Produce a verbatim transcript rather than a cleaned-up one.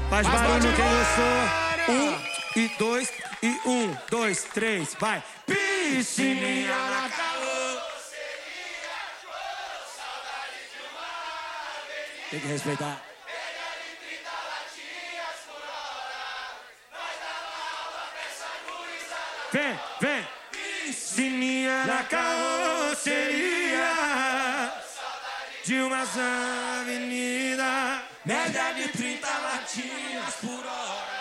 Faz barulho quem gostou. Um e dois e um, dois, três, vai. Piscininha na carroceria, saudade de uma avenida. Tem que respeitar. Média de trinta latinhas por hora. Nós dava aula pra essa gurizada. Vem, vem. Piscininha na carroceria, saudade de umas avenidas. Média de trinta latinhas por hora.